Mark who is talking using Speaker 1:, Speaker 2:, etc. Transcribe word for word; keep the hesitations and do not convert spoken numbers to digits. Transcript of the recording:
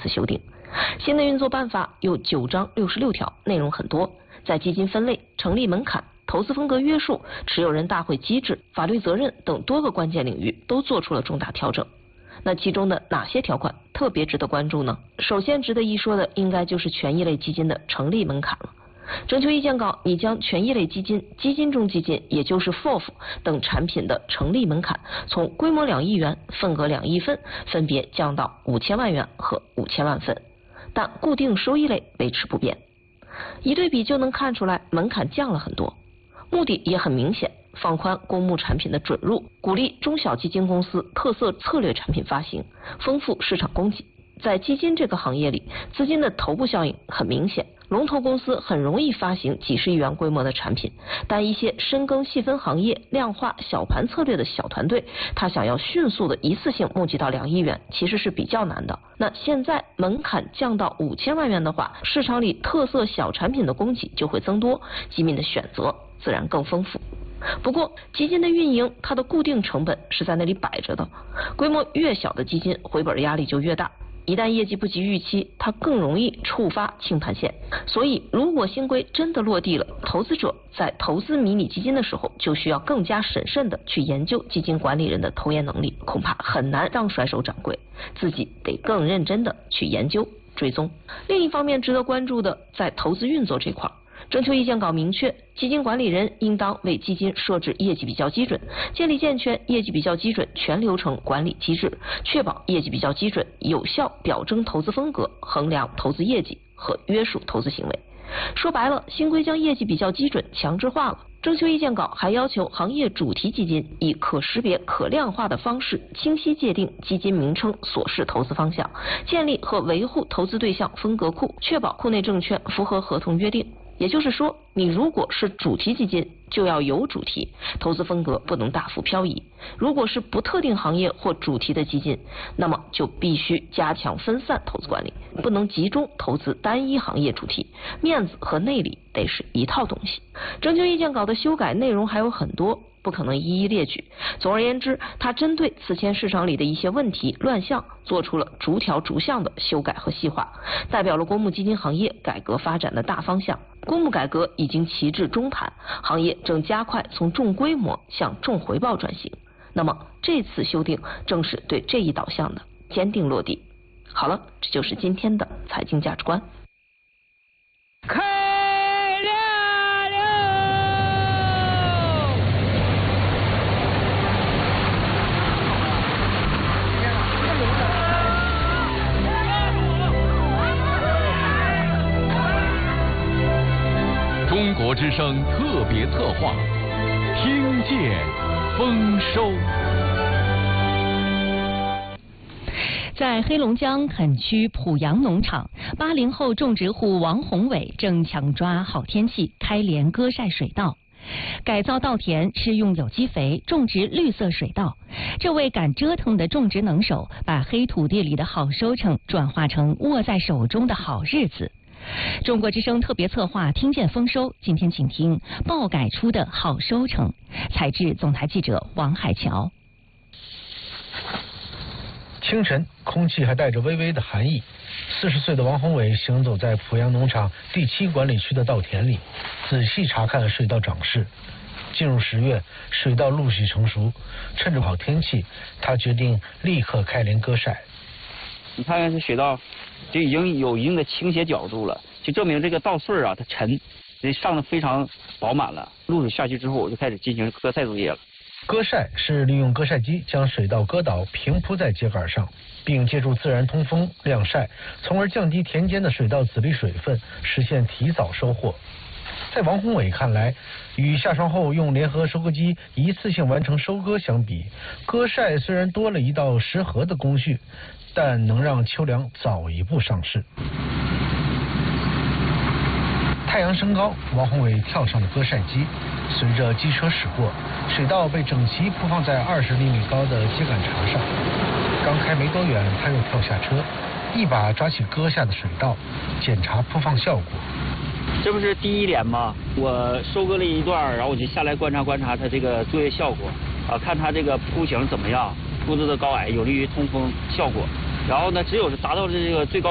Speaker 1: 次修订。新的运作办法有九章六十六条，内容很多，在基金分类、成立门槛、投资风格约束、持有人大会机制、法律责任等多个关键领域都做出了重大调整。那其中的哪些条款特别值得关注呢？首先值得一说的应该就是权益类基金的成立门槛了。征求意见稿拟将权益类基金、基金中基金，也就是 F O F 等产品的成立门槛从规模两亿元、份额两亿份分别降到五千万元和五千万份，但固定收益类维持不变。一对比就能看出来，门槛降了很多，目的也很明显，放宽公募产品的准入，鼓励中小基金公司特色策略产品发行，丰富市场供给。在基金这个行业里，资金的头部效应很明显，龙头公司很容易发行几十亿元规模的产品，但一些深耕细分行业、量化小盘策略的小团队，他想要迅速的一次性募集到两亿元，其实是比较难的。那现在门槛降到五千万元的话，市场里特色小产品的供给就会增多，基民的选择自然更丰富。不过基金的运营，它的固定成本是在那里摆着的，规模越小的基金回本压力就越大，一旦业绩不及预期，它更容易触发清盘线。所以如果新规真的落地了，投资者在投资迷你基金的时候就需要更加审慎的去研究基金管理人的投研能力，恐怕很难让甩手掌柜，自己得更认真的去研究追踪。另一方面值得关注的，在投资运作这块，征求意见稿明确，基金管理人应当为基金设置业绩比较基准，建立健全业绩比较基准全流程管理机制，确保业绩比较基准有效表征投资风格，衡量投资业绩和约束投资行为。说白了，新规将业绩比较基准强制化了。征求意见稿还要求行业主题基金以可识别、可量化的方式清晰界定基金名称所示投资方向，建立和维护投资对象风格库，确保库内证券符合合同约定。也就是说，你如果是主题基金，就要有主题，投资风格不能大幅漂移；如果是不特定行业或主题的基金，那么就必须加强分散投资管理，不能集中投资单一行业主题，面子和内里得是一套东西。征求意见稿的修改内容还有很多，不可能一一列举。总而言之，它针对此前市场里的一些问题乱象，做出了逐条逐项的修改和细化，代表了公募基金行业改革发展的大方向。公募改革已经骑至中盘，行业正加快从重规模向重回报转型。那么这次修订正是对这一导向的坚定落地。好了，这就是今天的财经价值观。
Speaker 2: 开
Speaker 3: 中国之声特别策划，听见丰收。
Speaker 4: 在黑龙江垦区濮阳农场，八零后种植户王宏伟正抢抓好天气开镰割晒水稻。改造稻田是用有机肥种植绿色水稻，这位敢折腾的种植能手把黑土地里的好收成转化成握在手中的好日子。中国之声特别策划听见丰收，今天请听爆改出的好收成，采制总台记者王海桥。
Speaker 5: 清晨，空气还带着微微的寒意。四十岁的王宏伟行走在濮阳农场第七管理区的稻田里，仔细查看水稻长势。进入十月，水稻陆续成熟，趁着好天气，他决定立刻开镰割晒。
Speaker 6: 你看看这水稻，就已经有一定的倾斜角度了，就证明这个稻穗啊，它沉，这上的非常饱满了。露水下去之后，我就开始进行割晒作业了。
Speaker 5: 割晒是利用割晒机将水稻割倒，平铺在秸秆上，并借助自然通风晾晒，从而降低田间的水稻籽粒水分，实现提早收获。在王宏伟看来，与下霜后用联合收割机一次性完成收割相比，割晒虽然多了一道实禾的工序，但能让秋粮早一步上市。太阳升高，王宏伟跳上了割晒机，随着机车驶过，水稻被整齐铺放在二十厘米高的秸秆茬上。刚开没多远，他又跳下车，一把抓起割下的水稻，检查铺放效果。
Speaker 6: 这不是第一镰吗？我收割了一段，然后我就下来观察观察它这个作业效果，啊，看它这个铺型怎么样，铺子的高矮有利于通风效果。然后呢，只有是达到了这个最高